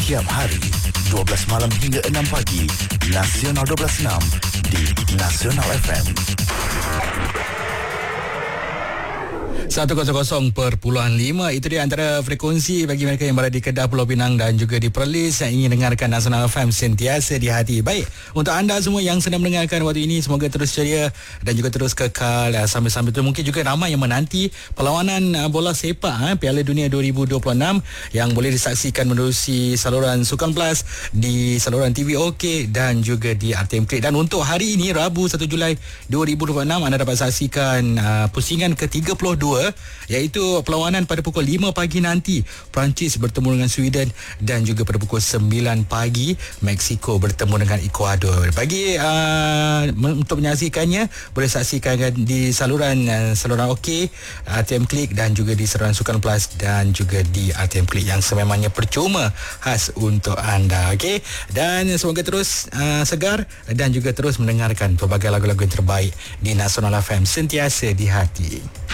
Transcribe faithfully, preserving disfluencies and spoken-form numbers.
Setiap hari dua belas malam hingga enam pagi, Nasional dua belas enam di Nasional F M. seratus perpuluhan lima. Itu dia antara frekuensi bagi mereka yang berada di Kedah, Pulau Pinang dan juga di Perlis yang ingin dengarkan Nasional F M sentiasa di hati. Baik, untuk anda semua yang sedang mendengarkan waktu ini, semoga terus ceria dan juga terus kekal. Sambil-sambil itu mungkin juga ramai yang menanti perlawanan bola sepak Piala Dunia dua ribu dua puluh enam yang boleh disaksikan menerusi saluran Sukan Plus, di saluran T V OK dan juga di R T M Klik. Dan untuk hari ini, Rabu satu Julai dua ribu dua puluh enam, anda dapat saksikan uh, pusingan ke tiga puluh dua, iaitu perlawanan pada pukul lima pagi nanti. Perancis bertemu dengan Sweden dan juga pada pukul sembilan pagi Mexico bertemu dengan Ecuador. Bagi uh, untuk menyaksikannya, boleh saksikan di saluran uh, saluran OK, R T M Klik dan juga di saluran Sukan Plus dan juga di R T M Klik yang sememangnya percuma khas untuk anda. Okey, dan semoga terus uh, segar dan juga terus mendengarkan pelbagai lagu-lagu yang terbaik di Nasional F M sentiasa di hati.